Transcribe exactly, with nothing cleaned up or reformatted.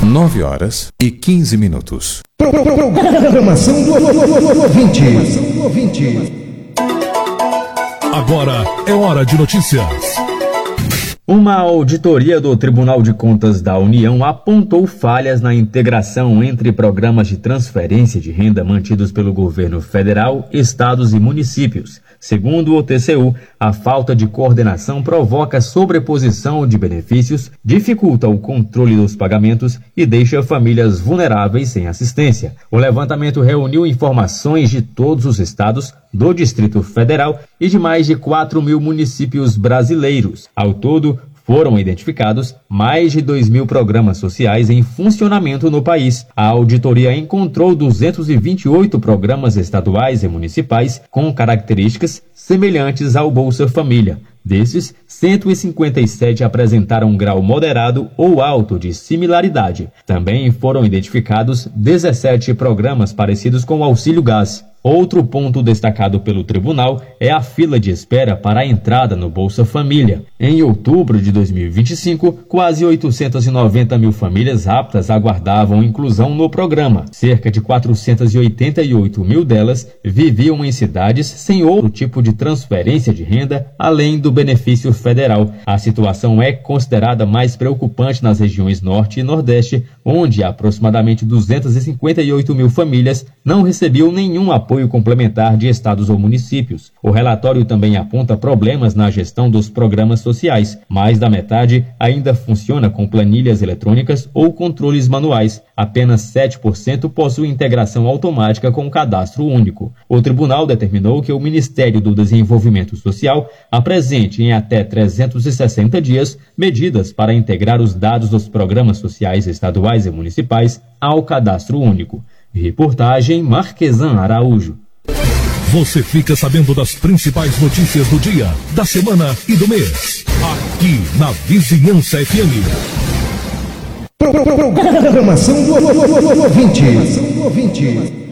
nove horas e quinze minutos. Programação do ouvinte. Agora é hora de notícias. Uma auditoria do Tribunal de Contas da União apontou falhas na integração entre programas de transferência de renda mantidos pelo governo federal, estados e municípios. Segundo o T C U, a falta de coordenação provoca sobreposição de benefícios, dificulta o controle dos pagamentos e deixa famílias vulneráveis sem assistência. O levantamento reuniu informações de todos os estados, do Distrito Federal e de mais de quatro mil municípios brasileiros. Ao todo, foram identificados mais de dois mil programas sociais em funcionamento no país. A auditoria encontrou duzentos e vinte e oito programas estaduais e municipais com características semelhantes ao Bolsa Família. Desses, cento e cinquenta e sete apresentaram um grau moderado ou alto de similaridade. Também foram identificados dezessete programas parecidos com o Auxílio Gás. Outro ponto destacado pelo tribunal é a fila de espera para a entrada no Bolsa Família. Em outubro de dois mil e vinte e cinco, quase oitocentos e noventa mil famílias aptas aguardavam inclusão no programa. Cerca de quatrocentos e oitenta e oito mil delas viviam em cidades sem outro tipo de transferência de renda, além do benefício federal. A situação é considerada mais preocupante nas regiões Norte e Nordeste, onde aproximadamente duzentos e cinquenta e oito mil famílias não recebiam nenhum apoio apoio complementar de estados ou municípios. O relatório também aponta problemas na gestão dos programas sociais. Mais da metade ainda funciona com planilhas eletrônicas ou controles manuais. Apenas sete por cento possui integração automática com o cadastro único. O tribunal determinou que o Ministério do Desenvolvimento Social apresente em até trezentos e sessenta dias medidas para integrar os dados dos programas sociais estaduais e municipais ao cadastro único. Reportagem Marquesan Araújo. Você fica sabendo das principais notícias do dia, da semana e do mês. Aqui na Vizinhança F M. Programação do ouvinte.